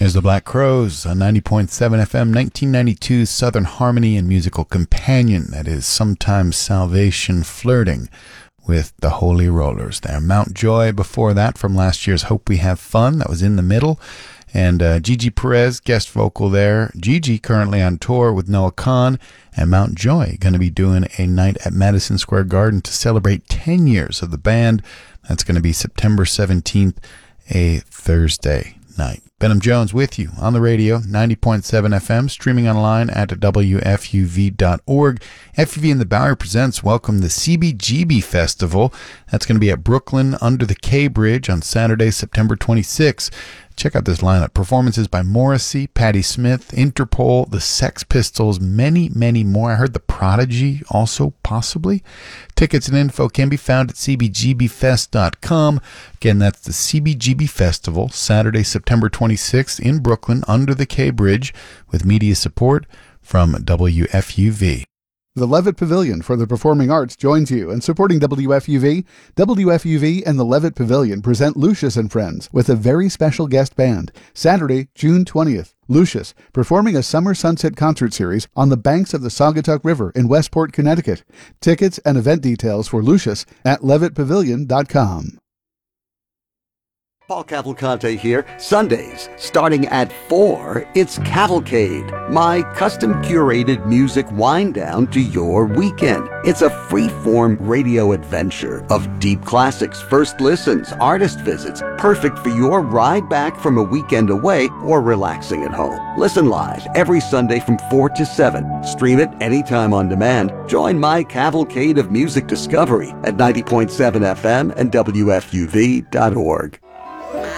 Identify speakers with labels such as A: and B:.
A: Here's the Black Crowes on 90.7 FM, 1992 Southern Harmony and musical companion that is Sometimes Salvation flirting with the Holy Rollers there. Mount Joy before that from last year's Hope We Have Fun. That was in the middle. And Gigi Perez, guest vocal there. Gigi currently on tour with Noah Kahan, and Mount Joy going to be doing a night at Madison Square Garden to celebrate 10 years of the band. That's going to be September 17th, a Thursday night. Benham Jones with you on the radio, 90.7 FM, streaming online at WFUV.org. FUV and the Bowery presents Welcome the CBGB Festival. That's going to be at Brooklyn under the K Bridge on Saturday, September 26th. Check out this lineup. Performances by Morrissey, Patti Smith, Interpol, the Sex Pistols, many, many more. I heard the Prodigy also, possibly. Tickets and info can be found at cbgbfest.com. Again, that's the CBGB Festival, Saturday, September 26th in Brooklyn under the K Bridge with media support from WFUV.
B: The Levitt Pavilion for the Performing Arts joins you in supporting WFUV. WFUV and the Levitt Pavilion present Lucius and Friends with a very special guest band. Saturday, June 20th. Lucius, performing a summer sunset concert series on the banks of the Saugatuck River in Westport, Connecticut. Tickets and event details for Lucius at levittpavilion.com.
C: Paul Cavalcante here. Sundays, starting at 4, it's Cavalcade, my custom-curated music wind-down to your weekend. It's a free-form radio adventure of deep classics, first listens, artist visits, perfect for your ride back from a weekend away or relaxing at home. Listen live every Sunday from 4 to 7. Stream it anytime on demand. Join my cavalcade of music discovery at 90.7 FM and WFUV.org.